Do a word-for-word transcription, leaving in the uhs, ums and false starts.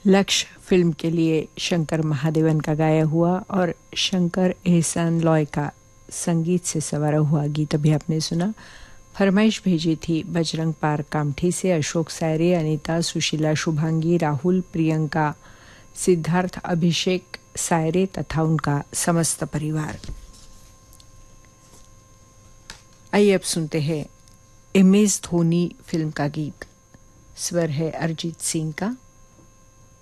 लक्ष्य फिल्म के लिए शंकर महादेवन का गाया हुआ और शंकर एहसान लॉय का संगीत से सवारा हुआ गीत अभी आपने सुना। फरमाइश भेजी थी बजरंग पार कामठी से अशोक सायरे, अनीता, सुशीला, शुभांगी, राहुल, प्रियंका, सिद्धार्थ, अभिषेक सायरे तथा उनका समस्त परिवार। आइए अब सुनते हैं एम एस धोनी फिल्म का गीत। स्वर है अरिजीत सिंह का।